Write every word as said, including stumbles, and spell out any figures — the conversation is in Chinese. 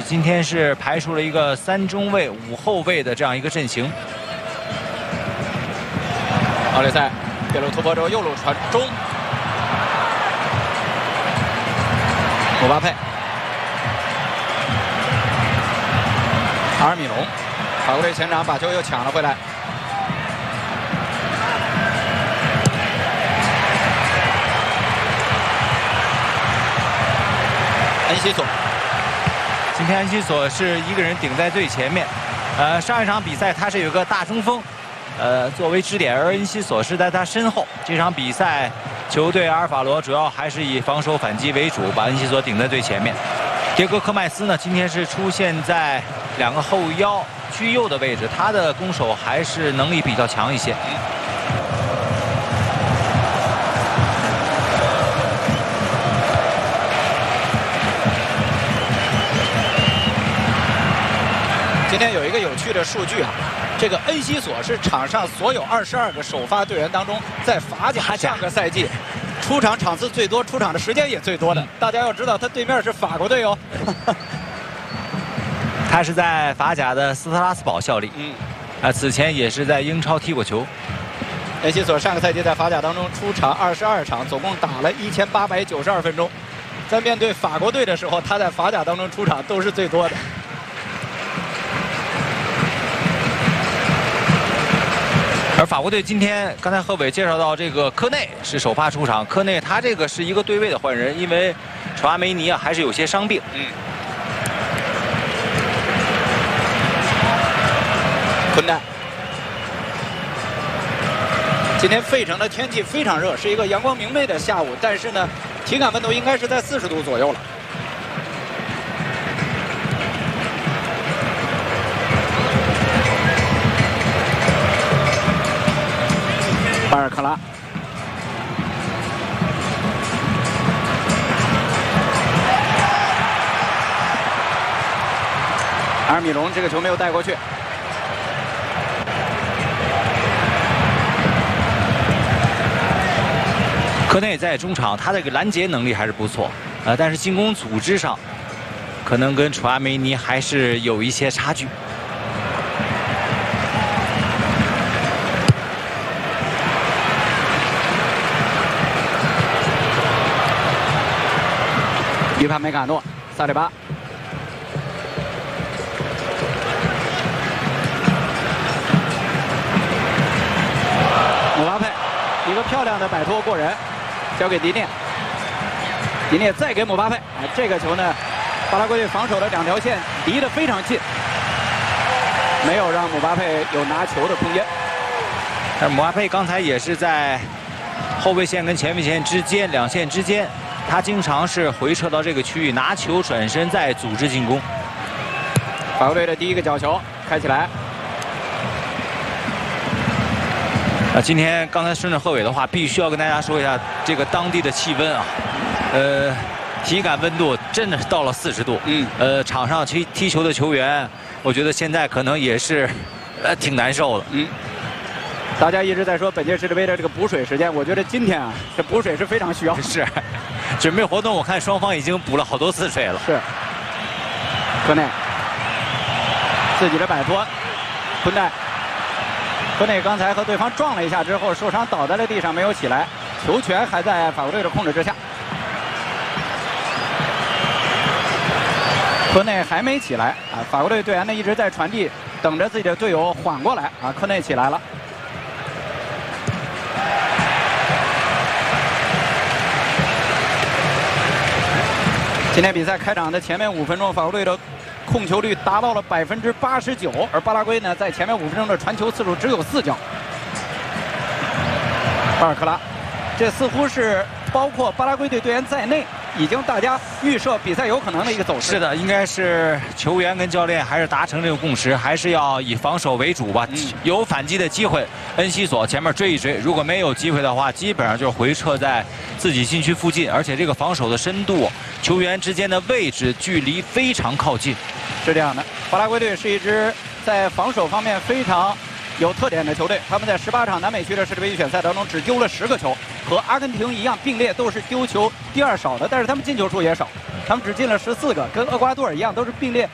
今天是排出了一个三中卫、五后卫的这样一个阵型。 奥利塞边路突破之后，右路传中，姆巴佩，阿尔米隆，法国队前场把球又抢了回来。恩西索， 今天恩西索是一个人顶在最前面。呃，上一场比赛他是有个大中锋，呃，作为支点，而恩西索是在他身后。这场比赛，球队阿尔法罗主要还是以防守反击为主，把恩西索顶在最前面。迭戈科迈斯呢，今天是出现在两个后腰居右的位置，他的攻守还是能力比较强一些。 今天有一个有趣的数据啊，这个恩西索是场上所有二十二个首发队员当中，在法甲上个赛季出场场次最多、出场的时间也最多的。嗯、大家要知道，他对面是法国队哦。 他是在法甲的斯特拉斯堡效力，嗯，啊，此前也是在英超踢过球。 恩西索上个赛季在法甲当中出场二十二场，总共打了一千八百九十二分钟。在面对法国队的时候，他在法甲当中出场都是最多的。 而法国队今天，刚才贺伟介绍到这个科内是首发出场。科内他这个是一个对位的换人，因为楚阿梅尼啊还是有些伤病。嗯。 昆代，今天费城的天气非常热，是一个阳光明媚的下午，但是呢，体感温度应该是在四十度左右了。巴尔克拉，阿尔米隆这个球没有带过去。 科内在中场，他这个拦截能力还是不错，呃，但是进攻组织上，可能跟楚阿梅尼还是有一些差距。 预判梅卡诺，萨里巴，姆巴佩，一个漂亮的摆脱过人，交给迪涅，迪涅再给姆巴佩，哎，这个球呢，巴拉圭队防守的两条线离得非常近，没有让姆巴佩有拿球的空间。 但姆巴佩刚才也是在后卫线跟前卫线之间两线之间。他经常是回撤到这个区域，拿球转身再组织进攻。 法国队的第一个角球开起来。 啊，今天刚才顺着贺伟的话，必须要跟大家说一下这个当地的气温啊，呃，体感温度真的是到了四十度。嗯，呃，场上踢踢球的球员，我觉得现在可能也是，呃，挺难受的。嗯。 大家一直在说本届世界杯的这个补水时间，我觉得今天啊，这补水是非常需要。 是，准备活动我看双方已经补了好多次水了。 是。科内自己的摆脱，昆代，科内刚才和对方撞了一下之后受伤倒在了地上，没有起来，球权还在法国队的控制之下。科内还没起来啊，法国队队员呢一直在传递，等着自己的队友缓过来啊，科内起来了。今天比赛开场的前面五分钟，法国队的控球率达到了百分之八十九，而巴拉圭呢，在前面五分钟的传球次数只有四脚。巴尔克拉，这似乎是包括巴拉圭队队员在内，已经大家预设比赛有可能的一个走势。 是的，应该是球员跟教练还是达成这个共识，还是要以防守为主吧。嗯、有反击的机会，恩西索前面追一追，如果没有机会的话，基本上就是回撤在自己禁区附近，而且这个防守的深度。球员之间的位置距离非常靠近， 是这样的。巴拉圭队是一支在防守方面非常有特点的球队，他们在十八场南美区的世界杯预选赛当中只丢了十个球，和阿根廷一样并列都是丢球第二少的，但是他们进球数也少，他们只进了十四个，跟厄瓜多尔一样都是并列